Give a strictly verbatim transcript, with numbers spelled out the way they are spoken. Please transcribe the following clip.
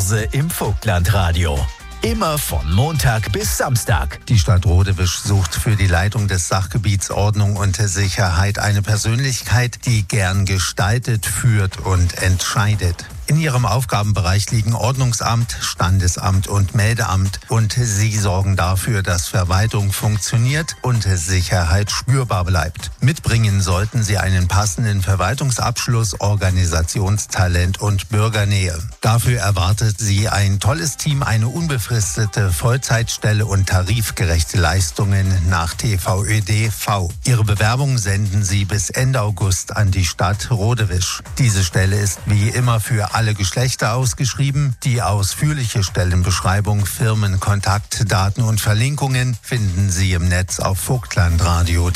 Börse im Vogtlandradio. Immer von Montag bis Samstag. Die Stadt Rodewisch sucht für die Leitung des Sachgebiets Ordnung und Sicherheit eine Persönlichkeit, die gern gestaltet, führt und entscheidet. In ihrem Aufgabenbereich liegen Ordnungsamt, Standesamt und Meldeamt und sie sorgen dafür, dass Verwaltung funktioniert und Sicherheit spürbar bleibt. Mitbringen sollten sie einen passenden Verwaltungsabschluss, Organisationstalent und Bürgernähe. Dafür erwartet sie ein tolles Team, eine unbefristete Vollzeitstelle und tarifgerechte Leistungen nach T V Ö D V. Ihre Bewerbung senden sie bis Ende August an die Stadt Rodewisch. Diese Stelle ist wie immer für alle Geschlechter ausgeschrieben. Die ausführliche Stellenbeschreibung, Firmenkontaktdaten und Verlinkungen finden Sie im Netz auf vogtlandradio punkt de.